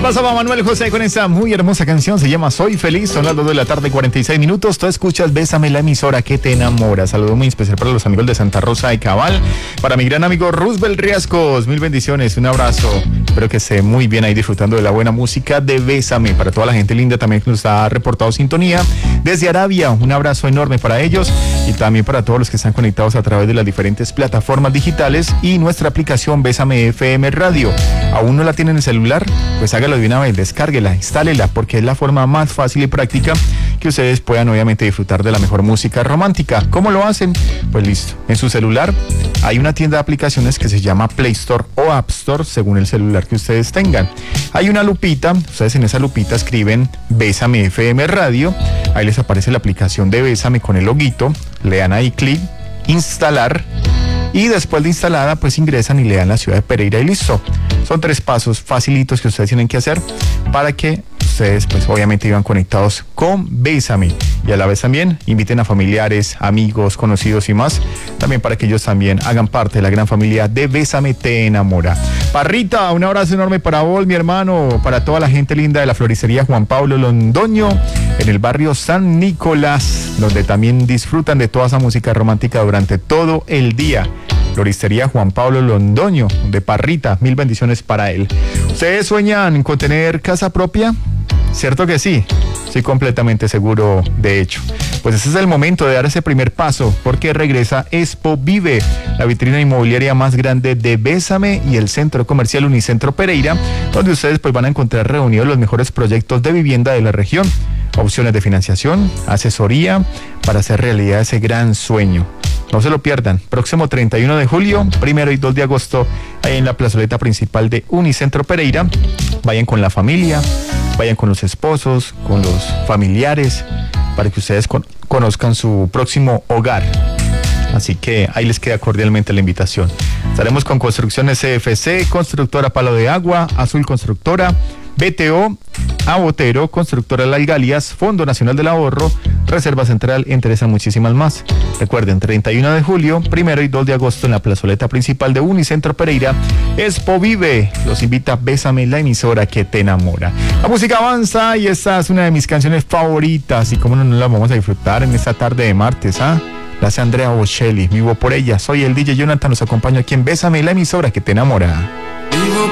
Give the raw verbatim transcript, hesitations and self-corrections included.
pasaba Manuel José con esa muy hermosa canción? Se llama Soy Feliz, son las dos de la tarde, cuarenta y seis minutos. Tú escuchas Bésame, la emisora que te enamora. Saludo muy especial para los amigos de Santa Rosa de Cabal, para mi gran amigo Roosevelt Riascos. Mil bendiciones, un abrazo. Espero que esté muy bien ahí disfrutando de la buena música de Bésame. Para toda la gente linda también que nos ha reportado sintonía desde Arabia, un abrazo enorme para ellos y también para todos los que están conectados a través de las diferentes plataformas digitales y nuestra aplicación Bésame F M Radio. ¿Aún no la tienen en el celular? Pues hágalo de una vez, descárguela, instálela, porque es la forma más fácil y práctica que ustedes puedan obviamente disfrutar de la mejor música romántica. ¿Cómo lo hacen? Pues listo, en su celular hay una tienda de aplicaciones que se llama Play Store o App Store, según el celular que ustedes tengan. Hay una lupita, ustedes en esa lupita escriben Bésame F M Radio, ahí les aparece la aplicación de Bésame con el loguito, le dan ahí clic, instalar, y después de instalada pues ingresan y le dan la ciudad de Pereira y listo. Son tres pasos facilitos que ustedes tienen que hacer para que ustedes pues obviamente iban conectados con Bésame, y a la vez también inviten a familiares, amigos, conocidos y más, también para que ellos también hagan parte de la gran familia de Bésame te enamora. Parrita, un abrazo enorme para vos, mi hermano, para toda la gente linda de la floristería Juan Pablo Londoño en el barrio San Nicolás, donde también disfrutan de toda esa música romántica durante todo el día. Floristería Juan Pablo Londoño de Parrita, mil bendiciones para él. ¿Ustedes sueñan con tener casa propia? ¿Cierto que sí? Estoy completamente seguro de hecho. Pues ese es el momento de dar ese primer paso, porque regresa Expo Vive, la vitrina inmobiliaria más grande de Bésame y el centro comercial Unicentro Pereira, donde ustedes pues van a encontrar reunidos los mejores proyectos de vivienda de la región, opciones de financiación, asesoría para hacer realidad ese gran sueño. No se lo pierdan, próximo treinta y uno de julio, primero y dos de agosto, ahí en la plazoleta principal de Unicentro Pereira. Vayan con la familia, vayan con los esposos, con los familiares, para que ustedes con- conozcan su próximo hogar. Así que ahí les queda cordialmente la invitación. Estaremos con Construcciones C F C, Constructora Palo de Agua, Azul Constructora, B T O, Abotero, Constructora Las Galias, Fondo Nacional del Ahorro, Reserva Central, entre esas muchísimas más. Recuerden, treinta y uno de julio, primero y dos de agosto en la plazoleta principal de Unicentro Pereira, Expo Vive. Los invita Bésame, la emisora que te enamora. La música avanza y esta es una de mis canciones favoritas y cómo no, no la vamos a disfrutar en esta tarde de martes, ¿ah? La hace Andrea Bocelli, vivo por ella. Soy el D J Jonathan, los acompaño aquí en Bésame, la emisora que te enamora. Vivo